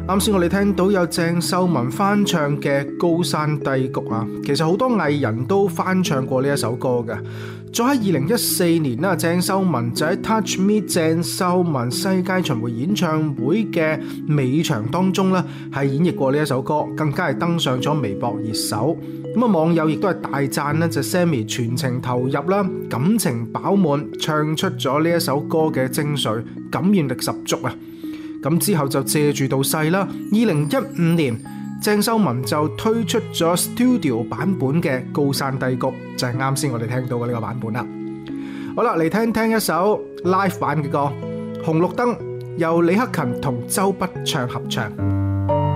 啱先我哋聽到有鄭秀文翻唱嘅《高山低谷》啊，其實好多藝人都翻唱過呢一首歌嘅。再喺2014年啦，鄭秀文就喺 Touch Me 鄭秀文世界巡迴演唱會嘅尾場當中咧，係演繹過呢一首歌，更加係登上咗微博熱搜。咁啊，網友亦都係大讚咧，就 Sammy 全程投入啦，感情飽滿，唱出咗呢一首歌嘅精髓，感染力十足啊！咁之後就借住道勢啦，2015年鄭秀文就推出咗 Studio 版本嘅《高山低谷》，就係啱先我哋聽到嘅呢個版本啦。好啦，嚟聽聽一首 Live 版嘅歌《紅綠燈》，由李克勤同周筆暢合唱。